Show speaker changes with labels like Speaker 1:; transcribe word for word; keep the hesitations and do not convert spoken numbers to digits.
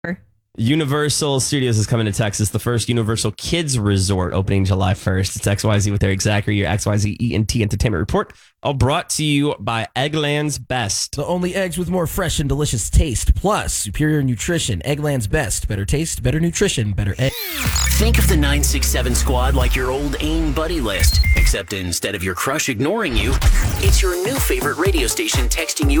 Speaker 1: Universal Studios is coming to Texas. The first Universal Kids Resort opening July first. It's X Y Z with Eric Zachary, your X Y Z E N T Entertainment Report. All brought to you by Eggland's Best.
Speaker 2: The only eggs with more fresh and delicious taste, plus superior nutrition. Eggland's Best. Better taste, better nutrition, better egg.
Speaker 3: Think of the nine six seven squad like your old AIM buddy list, except instead of your crush ignoring you, it's your new favorite radio station texting you